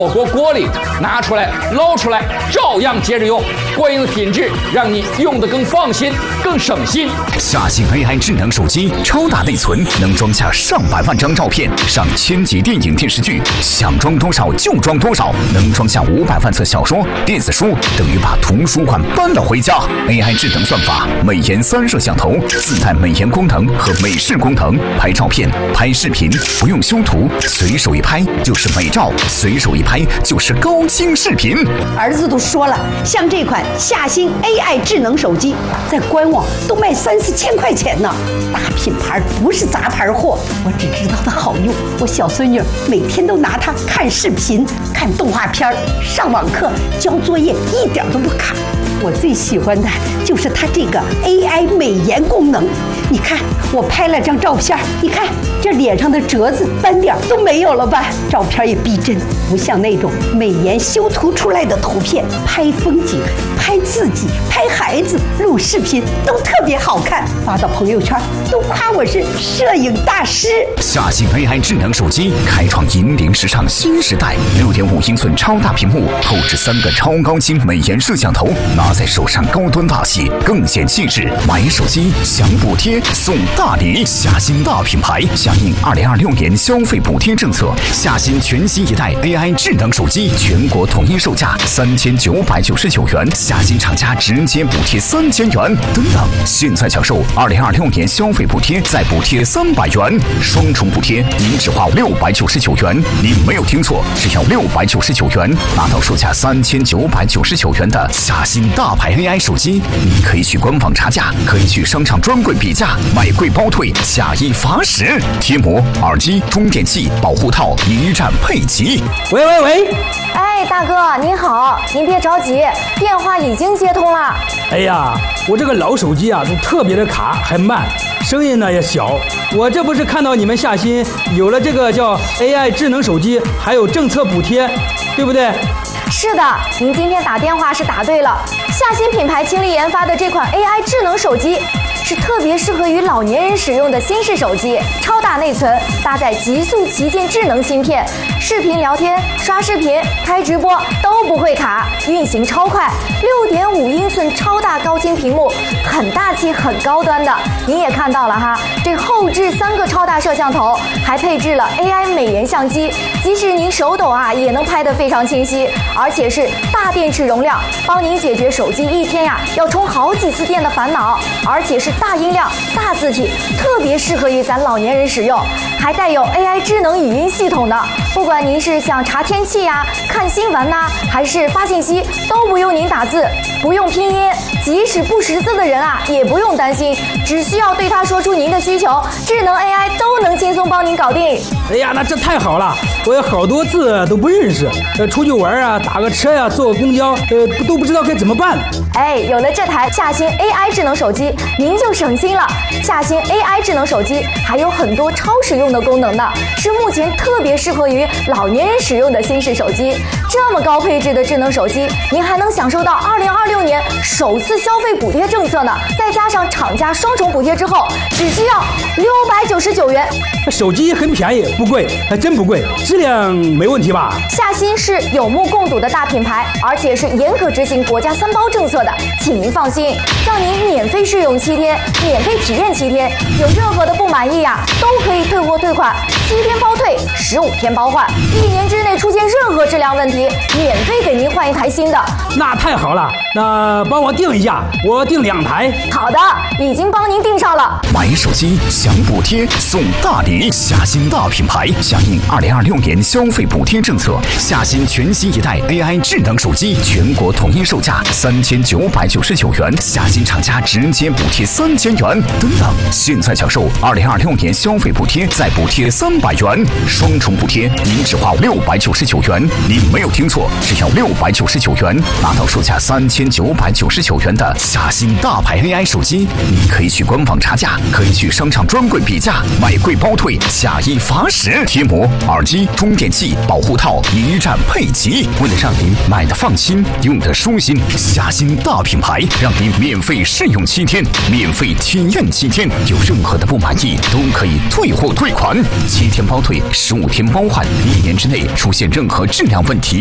火锅锅里拿出来捞出来，照样接着用，过硬的品质让你用得更放心、更省心。 夏信 AI 智能手机，超大内存，能装下上百万张照片，上1000集电影电视剧，想装多少就装多少，能装下500万册小说、电子书，等于把图书馆搬了回家。AI 智能算法，美颜3摄像头，自带美颜功能和美视功能，拍照片、拍视频不用修图，随手一拍就是美照，随手一拍就是高清视频。 儿子都说了，像这款夏新 AI 智能手机，在官网都卖3-4千块钱呢。大品牌不是杂牌货，我只知道它好用。我小孙女每天都拿它看视频、看动画片、上网课、交作业，一点都不卡。我最喜欢的就是它这个 AI 美颜功能。你看，我拍了张照片，你看这脸上的褶子、斑点都没有了吧？照片也逼真，不像那种美颜修图出来的图片。拍风景、拍自己、拍孩子、录视频都特别好看，发到朋友圈都夸我是摄影大师。 夏信 AI 智能手机开创引领时尚新时代，6.5英寸超大屏幕，后置3个超高清美颜摄像头，拿在手上高端大气，更显气质。买手机享补贴送大礼，夏新大品牌响应2026年消费补贴政策，夏新全新一代 AI 智能手机全国统一售价3999元，夏新厂家直接补贴3000元。等等，现在享受2026年消费补贴再补贴300元，双重补贴，您只花699元。您没有听错，只要699元，拿到售价3999元的夏新大牌 AI 手机。你可以去官网查价，可以去商场专柜比价，买贵包退，假一罚10。贴膜、耳机、充电器、保护套一站配齐。 喂， 哎，大哥您好，您别着急，电话已经接通了。 哎呀，我这个老手机啊，都特别的卡，还慢，声音呢也小。我这不是看到你们夏新有了这个叫 AI 智能手机，还有政策补贴，对不对？ 是的，您今天打电话是打对了。夏新品牌倾力研发的这款 AI 智能手机，是特别适合于老年人使用的新式手机，超大内存，搭载极速旗舰智能芯片，视频聊天、刷视频、开直播都不会卡，运行超快。6.5英寸超大高清屏幕，很大气、很高端的。您也看到了哈，这后置3个超大摄像头，还配置了 AI 美颜相机，即使您手抖啊，也能拍得非常清晰，而且是大电池容量，帮您解决手机一天呀要充好几次电的烦恼，而且是大音量、大字体，特别适合于咱老年人使用，还带有 AI 智能语音系统的。不管您是想查天气呀、看新闻呐，还是发信息，都不用您打字，不用拼音，即使不识字的人啊，也不用担心，只需要对他说出您的需求，智能 AI 都能轻松帮您搞定。 哎呀，那这太好了，我有好多字都不认识，出去玩啊，打个车呀、坐个公交，都不知道该怎么办。 哎，有了这台夏新 AI 智能手机，您就省心了。夏新 AI 智能手机还有很多超实用的功能呢，是目前特别适合于老年人使用的新式手机。这么高配置的智能手机，您还能享受到2026年首次消费补贴政策呢，再加上厂家双重补贴之后，只需要699元。 手机很便宜，不贵，还真不贵，质量没问题吧？ 夏新是有目共睹的大品牌，而且是严格执行国家3包政策的，请您放心，让您免费试用7天，免费体验7天，有任何的不满意呀，都可以退货退款，7天包退，15天包换，1年之内出现任何质量问题，免费给您换一台新的。 那太好了，那帮我订一下，我订2台。 好的，已经帮您订上了。 买手机享补贴送大礼，夏新大品牌响应2026年消费补贴政策，夏新全新一代 AI 智能手机全国统一售价3999元，夏新厂家直接补贴3000元。等等，现在享受2026年消费补贴再补贴300元，双重补贴，您只花699元。您没有听错，只要699元拿到售价3999元的夏新大牌 AI 手机。你可以去官网查价，可以去商场专柜比价，买贵包退，下一罚10。贴膜、耳机、充电器、保护套一站配齐，为了让您买的放心，用的舒心，夏新大品牌让您免费试用7天，免费体验7天，有任何的不满意都可以退货退款，7天包退，15天包换，1年之内出现任何质量问题